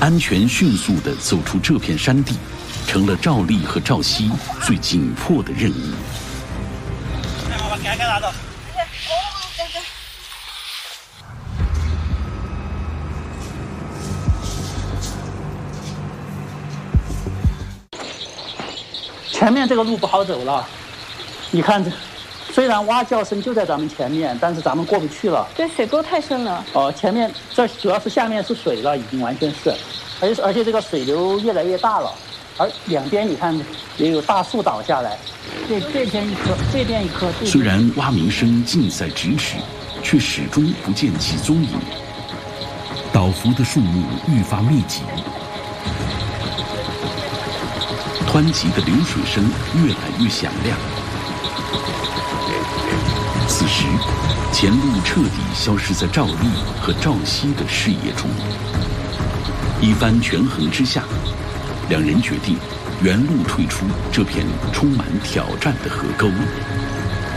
安全迅速地走出这片山地，成了赵丽和赵熙最紧迫的任务。 前面这个路不好走了，你看这，虽然蛙叫声就在咱们前面，但是咱们过不去了。 对，水沟太深了。 前面这主要是下面是水了，已经完全是，而且这个水流越来越大了，而两边你看也有大树倒下来，这边一棵，这边一棵。 虽然蛙鸣声近在咫尺，却始终不见其踪影。倒伏的树木愈发密集。湍急的流水声越来越响亮。此时，前路彻底消失在赵丽和赵熙的视野中。一番权衡之下，两人决定原路退出这片充满挑战的河沟。